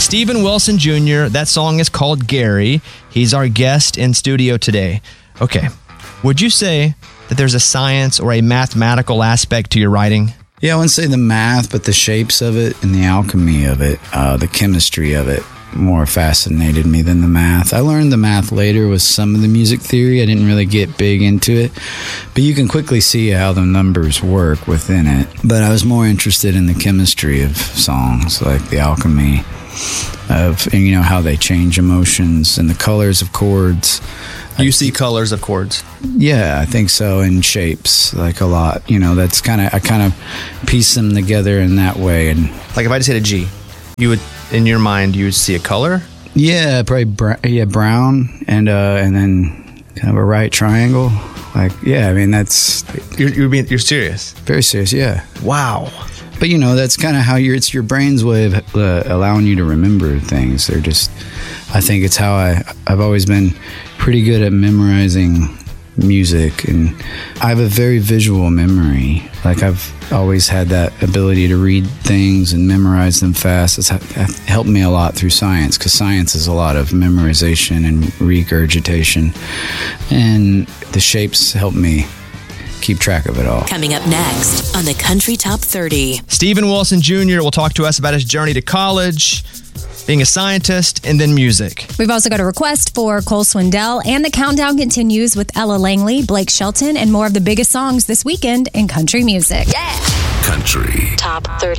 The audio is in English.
Steven Wilson Jr., that song is called Gary. He's our guest in studio today. Okay, would you say that there's a science or a mathematical aspect to your writing? Yeah, I wouldn't say the math, but the shapes of it and the alchemy of it, the chemistry of it, more fascinated me than the math. I learned the math later with some of the music theory. I didn't really get big into it, but you can quickly see how the numbers work within it. But I was more interested in the chemistry of songs, like the alchemy of, how they change emotions and the colors of chords. You see colors of chords? Yeah, I think so, and shapes, like a lot. That's I kind of piece them together in that way. And like if I just hit a G, you would, in your mind, you would see a color? Yeah, probably brown, and then kind of a right triangle. That's... You're serious? Very serious, yeah. Wow. But that's kind of how it's your brain's way of allowing you to remember things. They're just, I think it's how I've always been pretty good at memorizing music, and I have a very visual memory. Like I've always had that ability to read things and memorize them fast. It's helped me a lot through science, because science is a lot of memorization and regurgitation, and the shapes help me keep track of it all. Coming up next on the Country Top 30. Steven Wilson Jr. will talk to us about his journey to college, being a scientist, and then music. We've also got a request for Cole Swindell, and the countdown continues with Ella Langley, Blake Shelton, and more of the biggest songs this weekend in country music. Yeah! Country Top 30.